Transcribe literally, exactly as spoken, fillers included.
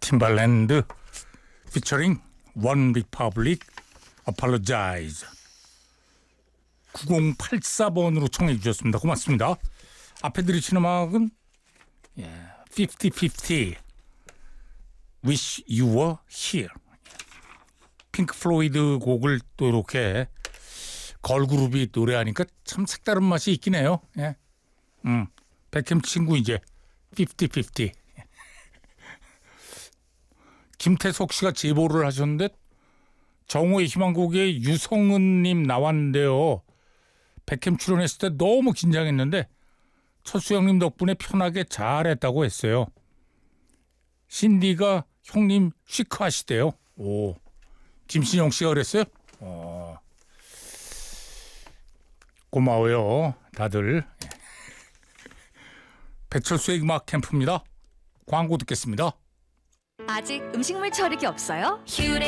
팀발랜드 피처링 원 리퍼블릭 Apologize. 구공팔사 번으로 청해 주셨습니다. 고맙습니다. 앞에 들으신 음악은 피프티 피프티 Wish You Were Here. 핑크 플로이드 곡을 또 이렇게 걸그룹이 노래하니까 참 색다른 맛이 있긴 해요. 예. 음, 백햄 친구 이제 피프티 피프티. 김태석 씨가 제보를 하셨는데 정오의 희망곡에 유성은님 나왔는데요. 백햄 출연했을 때 너무 긴장했는데 철수 형님 덕분에 편하게 잘했다고 했어요. 신디가 형님 시크하시대요. 오, 김신영 씨가 그랬어요? 어, 고마워요 다들. 배철수의 음악 캠프입니다. 광고 듣겠습니다. 아직 음식물 처리기 없어요? 휴대